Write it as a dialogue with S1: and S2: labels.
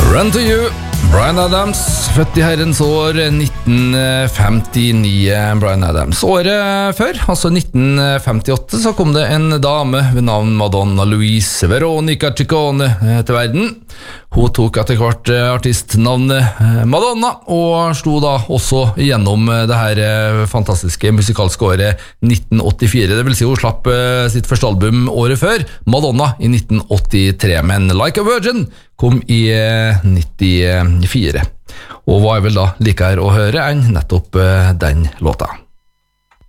S1: Run to You, Bryan Adams, født i herrens år 1959. Bryan Adams. Året før, altså 1958, så kom det en dame ved navn Madonna Louise Veronica Ciccone til verden. Hun tok etter hvert artistnavnet Madonna, og slo da også gjennom det her fantastiske musikalske året 1984. Det vil si hun slapp sitt første album året før, Madonna, i 1983, men Like a Virgin kom i 94. Og hva vel da liker å høre enn nettopp den låta.